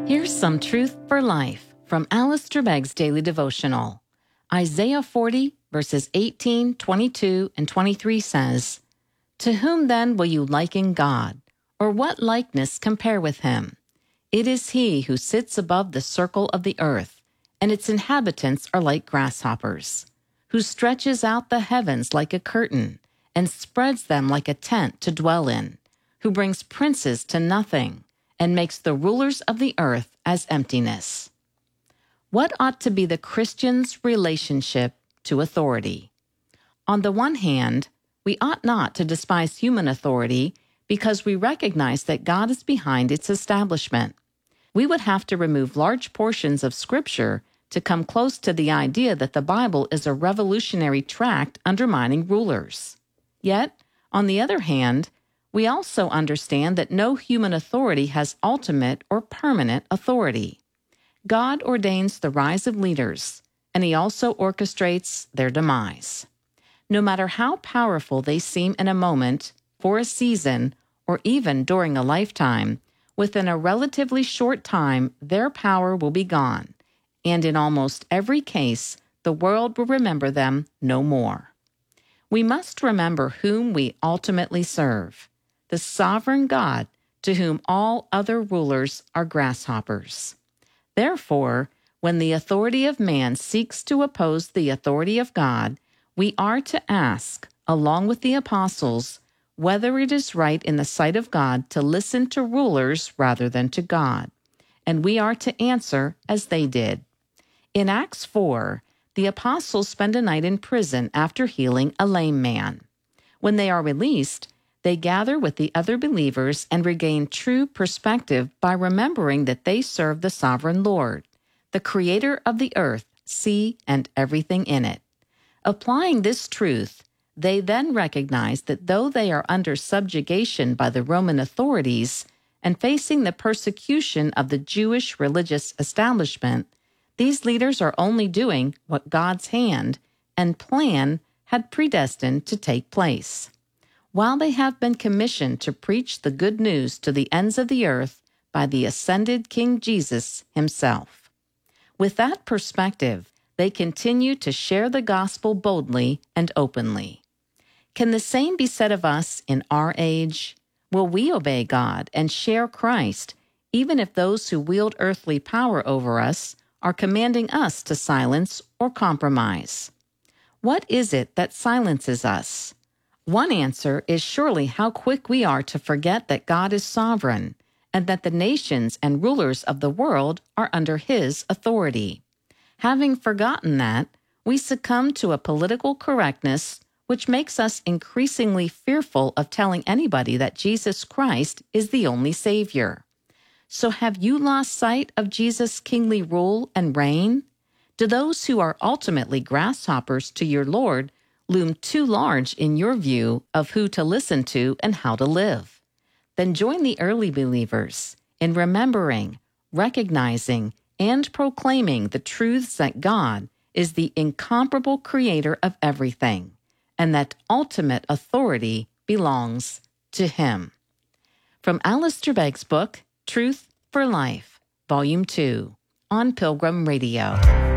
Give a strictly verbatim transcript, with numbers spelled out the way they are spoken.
Here's some truth for life from Alistair Begg's Daily Devotional. Isaiah forty, verses eighteen, twenty-two, and twenty-three says, "To whom then will you liken God, or what likeness compare with him? It is he who sits above the circle of the earth, and its inhabitants are like grasshoppers, who stretches out the heavens like a curtain, and spreads them like a tent to dwell in, who brings princes to nothing, and makes the rulers of the earth as emptiness." What ought to be the Christian's relationship to authority? On the one hand, we ought not to despise human authority because we recognize that God is behind its establishment. We would have to remove large portions of Scripture to come close to the idea that the Bible is a revolutionary tract undermining rulers. Yet, on the other hand, we also understand that no human authority has ultimate or permanent authority. God ordains the rise of leaders, and He also orchestrates their demise. No matter how powerful they seem in a moment, for a season, or even during a lifetime, within a relatively short time, their power will be gone, and in almost every case, the world will remember them no more. We must remember whom we ultimately serve, the sovereign God to whom all other rulers are grasshoppers. Therefore, when the authority of man seeks to oppose the authority of God, we are to ask, along with the apostles, whether it is right in the sight of God to listen to rulers rather than to God, and we are to answer as they did. In Acts four, the apostles spend a night in prison after healing a lame man. When they are released, they gather with the other believers and regain true perspective by remembering that they serve the sovereign Lord, the creator of the earth, sea, and everything in it. Applying this truth, they then recognize that though they are under subjugation by the Roman authorities and facing the persecution of the Jewish religious establishment, these leaders are only doing what God's hand and plan had predestined to take place. While they have been commissioned to preach the good news to the ends of the earth by the ascended King Jesus himself. With that perspective, they continue to share the gospel boldly and openly. Can the same be said of us in our age? Will we obey God and share Christ, even if those who wield earthly power over us are commanding us to silence or compromise? What is it that silences us? One answer is surely how quick we are to forget that God is sovereign and that the nations and rulers of the world are under His authority. Having forgotten that, we succumb to a political correctness which makes us increasingly fearful of telling anybody that Jesus Christ is the only Savior. So have you lost sight of Jesus' kingly rule and reign? Do those who are ultimately grasshoppers to your Lord loom too large in your view of who to listen to and how to live? Then join the early believers in remembering, recognizing, and proclaiming the truths that God is the incomparable creator of everything, and that ultimate authority belongs to Him. From Alistair Begg's book, Truth for Life, Volume two, on Pilgrim Radio.